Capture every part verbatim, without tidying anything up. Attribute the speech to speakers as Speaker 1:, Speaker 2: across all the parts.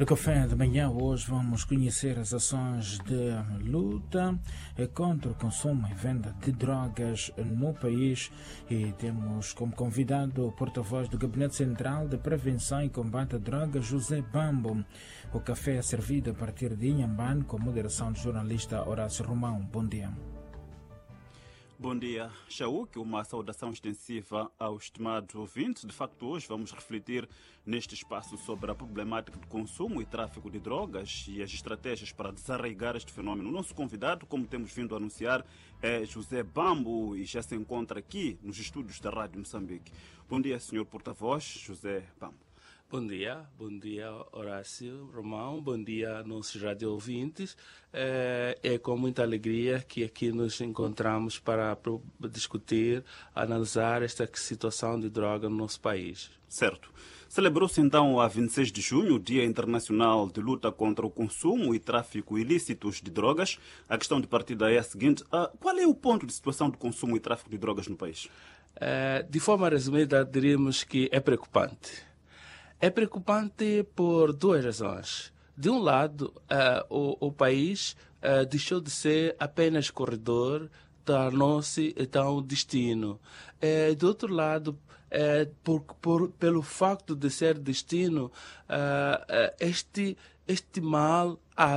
Speaker 1: No café de manhã hoje vamos conhecer as ações de luta contra o consumo e venda de drogas no país e temos como convidado o porta-voz do Gabinete Central de Prevenção e Combate à Droga, José Bambo. O café é servido a partir de Inhambane com moderação do jornalista Horácio Romão. Bom dia.
Speaker 2: Bom dia, Shauk. Uma saudação extensiva aos estimados ouvintes. De facto, hoje vamos refletir neste espaço sobre a problemática do consumo e tráfico de drogas e as estratégias para desarraigar este fenômeno. O nosso convidado, como temos vindo a anunciar, é José Bambo e já se encontra aqui nos estúdios da Rádio Moçambique. Bom dia, senhor porta-voz, José Bambo.
Speaker 3: Bom dia, bom dia Horácio Romão, bom dia nossos rádio ouvintes. É, é com muita alegria que aqui nos encontramos para discutir, analisar esta situação de droga no nosso país.
Speaker 2: Certo. Celebrou-se então a vinte e seis de junho o Dia Internacional de Luta contra o Consumo e Tráfico Ilícitos de Drogas. A questão de partida é a seguinte: uh, qual é o ponto de situação do consumo e tráfico de drogas no país?
Speaker 3: É, de forma resumida, diríamos que é preocupante. É preocupante por duas razões. De um lado, uh, o, o país uh, deixou de ser apenas corredor, tornou-se então destino. Uh, do outro lado, uh, por, por, pelo facto de ser destino, uh, uh, este, este mal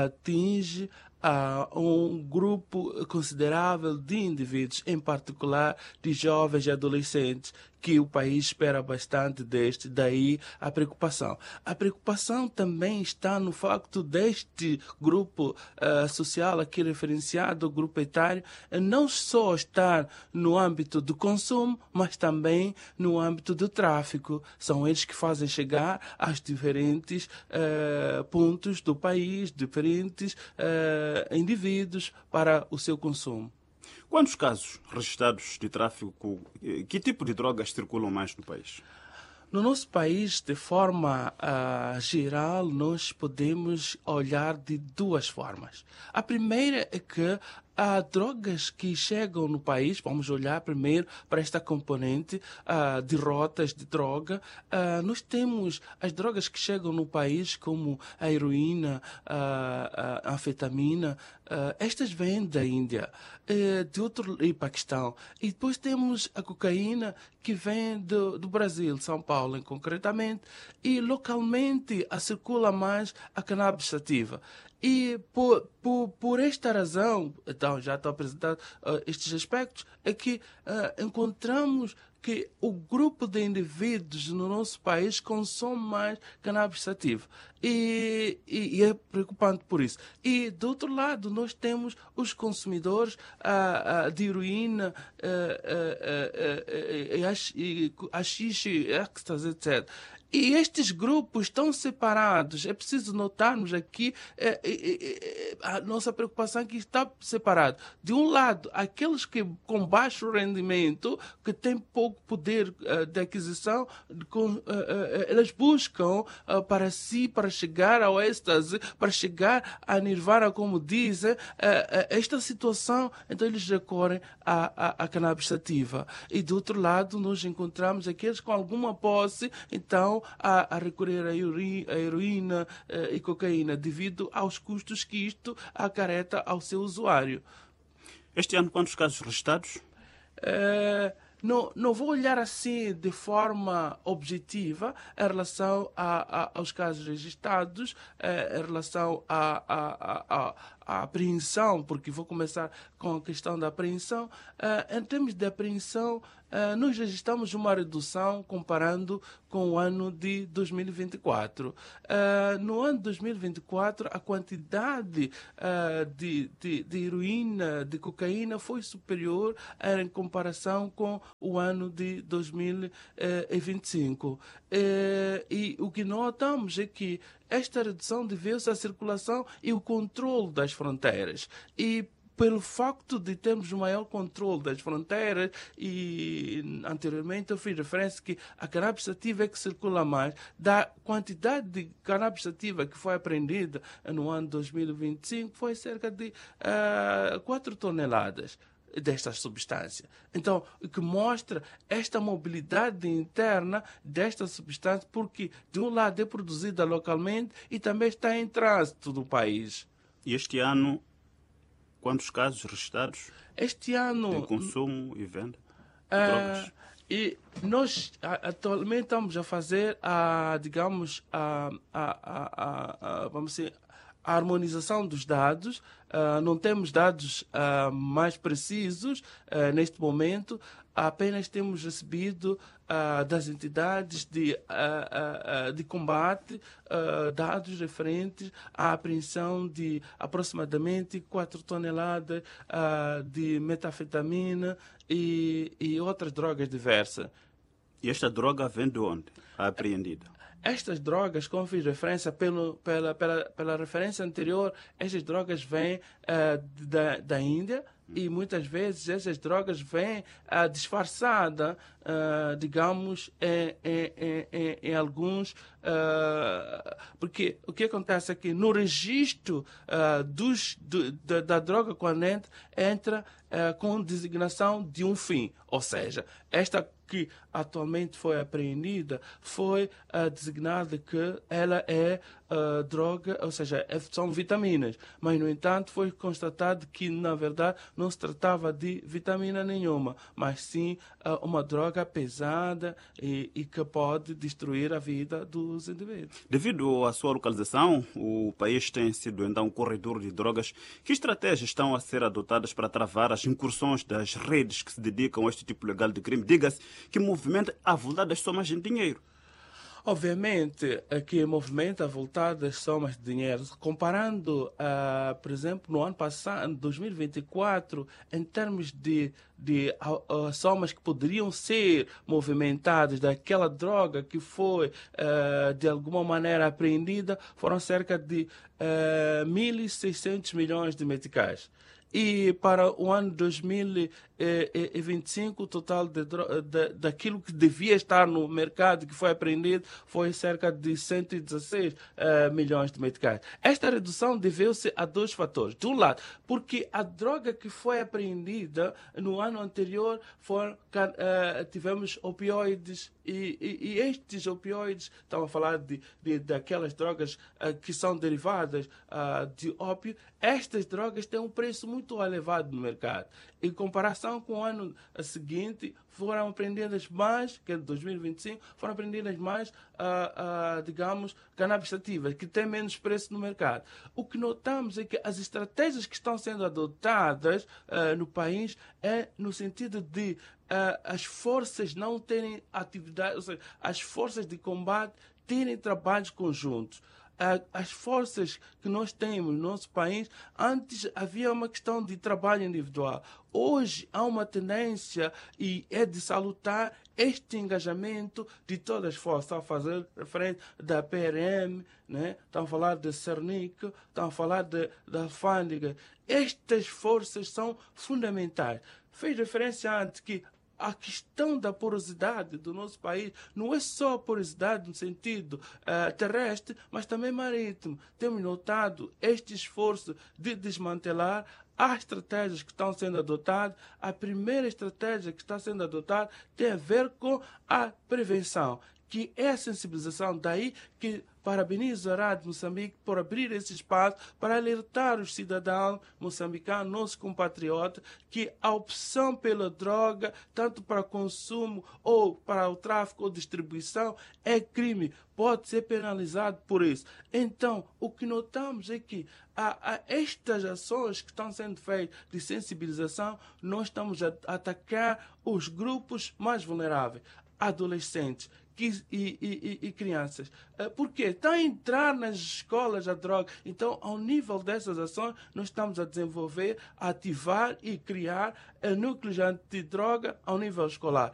Speaker 3: atinge a um grupo considerável de indivíduos, em particular de jovens e adolescentes, que o país espera bastante deste, daí a preocupação. A preocupação também está no facto deste grupo uh, social aqui referenciado, o grupo etário, não só estar no âmbito do consumo, mas também no âmbito do tráfico. São eles que fazem chegar aos diferentes uh, pontos do país, diferentes uh, indivíduos para o seu consumo.
Speaker 2: Quantos casos registrados de tráfico, que tipo de drogas circulam mais no país?
Speaker 3: No nosso país, de forma uh, geral, nós podemos olhar de duas formas. A primeira é que há drogas que chegam no país, vamos olhar primeiro para esta componente uh, de rotas de droga. Uh, nós temos as drogas que chegam no país, como a heroína, uh, a anfetamina, uh, estas vêm da Índia, uh, de outro, e Paquistão. E depois temos a cocaína que vem do, do Brasil, São Paulo, concretamente, e localmente a circula mais a cannabis sativa. E por, por, por esta razão, então já estou apresentando uh, estes aspectos, é que uh, encontramos que o grupo de indivíduos no nosso país consome mais cannabis sativa. E, e, e é preocupante por isso. E, do outro lado, nós temos os consumidores uh, uh, de heroína, uh, uh, uh, uh, haxixe, êxtase, etcétera. E estes grupos estão separados. É preciso notarmos aqui é, é, é, a nossa preocupação é que está separado. De um lado, aqueles que com baixo rendimento, que têm pouco poder uh, de aquisição, com, uh, uh, elas buscam uh, para si, para chegar ao êxtase, para chegar a nirvana, como dizem, uh, uh, esta situação, então eles recorrem à, à, à cannabis sativa. E do outro lado, nós encontramos aqueles com alguma posse, então, A, a recorrer à heroína, a heroína uh, e cocaína, devido aos custos que isto acarreta ao seu usuário.
Speaker 2: Este ano, quantos casos registrados?
Speaker 3: Uh, não, não vou olhar assim de forma objetiva em relação a, a, aos casos registrados, uh, em relação à a, a, a, a apreensão, porque vou começar com a questão da apreensão. Uh, em termos de apreensão, Uh, nós registramos uma redução comparando com o ano de dois mil e vinte e quatro. Uh, no ano de dois mil e vinte e quatro, a quantidade uh, de, de, de heroína, de cocaína, foi superior uh, em comparação com o ano de dois mil e vinte e cinco. Uh, e o que notamos é que esta redução deveu-se à circulação e o controle das fronteiras. E pelo facto de termos um maior controle das fronteiras, e anteriormente eu fiz referência que a cannabis sativa é que circula mais, da quantidade de cannabis sativa que foi apreendida no ano dois mil e vinte e cinco foi cerca de uh, quatro toneladas. destas substâncias. Então, o que mostra esta mobilidade interna desta substância, porque de um lado é produzida localmente e também está em trânsito do país.
Speaker 2: E este ano, quantos casos registrados
Speaker 3: Este ano...
Speaker 2: de consumo e venda de
Speaker 3: ah,
Speaker 2: drogas?
Speaker 3: E nós a- atualmente estamos a fazer a, digamos, a, a, a, a, a- vamos dizer, a harmonização dos dados. Ah, não temos dados ah, mais precisos ah, neste momento, apenas temos recebido ah, das entidades de, ah, ah, ah, de combate ah, dados referentes à apreensão de aproximadamente quatro toneladas ah, de metanfetamina e, e outras drogas diversas.
Speaker 2: E esta droga vem de onde? A apreendida.
Speaker 3: Estas drogas, como fiz referência pelo, pela, pela, pela referência anterior, estas drogas vêm ah, da, da Índia e muitas vezes essas drogas vêm ah, disfarçadas, ah, digamos, em, em, em, em, em alguns... ah, porque o que acontece é que no registro ah, dos, do, da, da droga, quando entra, entra ah, com designação de um fim. Ou seja, esta que atualmente foi apreendida foi uh, designada que ela é uh, droga, ou seja, é, são vitaminas. Mas, no entanto, foi constatado que, na verdade, não se tratava de vitamina nenhuma, mas sim uh, uma droga pesada e, e que pode destruir a vida dos indivíduos.
Speaker 2: Devido à sua localização, o país tem sido então um corredor de drogas. Que estratégias estão a ser adotadas para travar as incursões das redes que se dedicam a este tipo legal de crime? Diga-se que movimenta avultadas somas de dinheiro.
Speaker 3: Obviamente, aqui movimenta avultadas somas de dinheiro. Comparando, uh, por exemplo, no ano passado, em dois mil e vinte e quatro, em termos de, de uh, uh, somas que poderiam ser movimentadas daquela droga que foi, uh, de alguma maneira, apreendida, foram cerca de uh, mil e seiscentos milhões de meticais. E para o ano dois mil e vinte e cinco, o total de, de, daquilo que devia estar no mercado, que foi apreendido, foi cerca de cento e dezesseis uh, milhões de meticais. Esta redução deveu-se a dois fatores. De um lado, porque a droga que foi apreendida no ano anterior, foi, uh, tivemos opioides, e, e, e estes opioides, estamos a falar de, de, daquelas drogas uh, que são derivadas uh, de ópio, estas drogas têm um preço muito elevado no mercado. Em comparação com o ano seguinte, foram apreendidas mais, que é de dois mil e vinte e cinco, foram apreendidas mais, uh, uh, digamos, cannabis sativas, que têm menos preço no mercado. O que notamos é que as estratégias que estão sendo adotadas uh, no país é no sentido de uh, as forças não terem atividade, ou seja, as forças de combate terem trabalhos conjuntos. As forças que nós temos no nosso país, antes havia uma questão de trabalho individual. Hoje há uma tendência, e é de salutar, este engajamento de todas as forças. Estão a fazer referência da P R M, né? Estão a falar da Cernic, estão a falar de, da Alfândega. Estas forças são fundamentais. Fez referência antes que a questão da porosidade do nosso país não é só porosidade no sentido uh, terrestre, mas também marítimo. Temos notado este esforço de desmantelar. Há estratégias que estão sendo adotadas. A primeira estratégia que está sendo adotada tem a ver com a prevenção, que é a sensibilização. Daí que parabenizo a Rádio Moçambique por abrir esse espaço para alertar os cidadãos moçambicanos, nossos compatriotas, que a opção pela droga, tanto para consumo ou para o tráfico ou distribuição, é crime, pode ser penalizado por isso. Então, o que notamos é que a, a estas ações que estão sendo feitas de sensibilização, nós estamos a, a atacar os grupos mais vulneráveis, adolescentes, E, e, e, e crianças. Por quê? Está a entrar nas escolas a droga. Então, ao nível dessas ações, nós estamos a desenvolver, a ativar e criar núcleos antidroga ao nível escolar.